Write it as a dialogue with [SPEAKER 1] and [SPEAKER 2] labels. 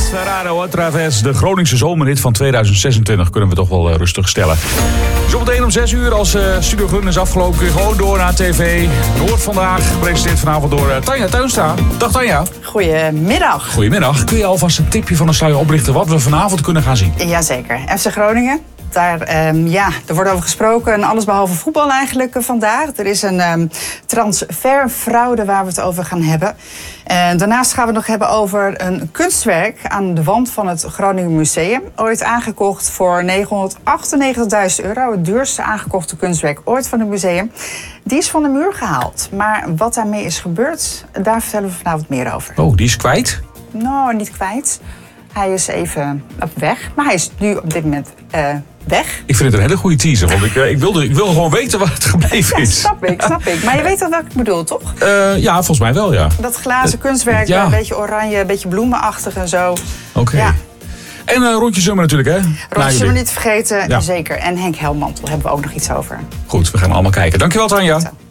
[SPEAKER 1] Desperado a través, de Groningse zomerhit van 2026 kunnen we toch wel rustig stellen. Zometeen om 6 uur als Studio Groen is afgelopen kun je gewoon door naar TV. Noord vandaag, gepresenteerd vanavond door Tanja Tuinstra. Dag Tanja.
[SPEAKER 2] Goedemiddag.
[SPEAKER 1] Goedemiddag. Kun je alvast een tipje van de sluier oplichten wat we vanavond kunnen gaan zien?
[SPEAKER 2] Jazeker. FC Groningen. Daar, er wordt over gesproken en alles behalve voetbal eigenlijk vandaag. Er is een transferfraude waar we het over gaan hebben. Daarnaast gaan we het nog hebben over een kunstwerk aan de wand van het Groningen Museum. Ooit aangekocht voor €998.000. Het duurste aangekochte kunstwerk ooit van het museum. Die is van de muur gehaald. Maar wat daarmee is gebeurd, daar vertellen we vanavond meer over.
[SPEAKER 1] Oh, die is kwijt?
[SPEAKER 2] Nou, niet kwijt. Hij is even op weg. Maar hij is nu op dit moment weg.
[SPEAKER 1] Ik vind het een hele goede teaser, want ik wil gewoon weten waar het gebleven is.
[SPEAKER 2] Snap ik. Maar je weet wel wat ik bedoel, toch?
[SPEAKER 1] Ja, volgens mij wel, ja.
[SPEAKER 2] Dat glazen kunstwerk,
[SPEAKER 1] ja.
[SPEAKER 2] Een beetje oranje, een beetje bloemenachtig en zo.
[SPEAKER 1] Oké. Ja. En Rondje Summer natuurlijk, hè?
[SPEAKER 2] Rondje Summer niet vergeten,
[SPEAKER 1] ja.
[SPEAKER 2] Zeker. En Henk Helmantel hebben we ook nog iets over.
[SPEAKER 1] Goed, we gaan allemaal kijken. Dankjewel, Tanja.